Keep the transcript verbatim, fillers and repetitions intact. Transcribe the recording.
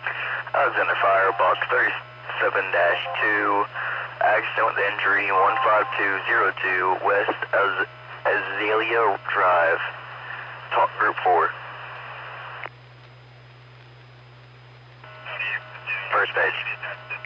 Alexander Firebox thirty-seven dash two, accident with injury one five two zero two, West Az Azalea Drive, talk group four. First page.